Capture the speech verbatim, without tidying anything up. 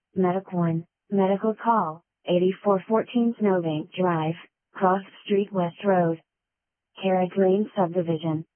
Medic one, Medical Call, eighty-four fourteen Snowbank Drive, Cross Street West Road, Carrick Lane Subdivision.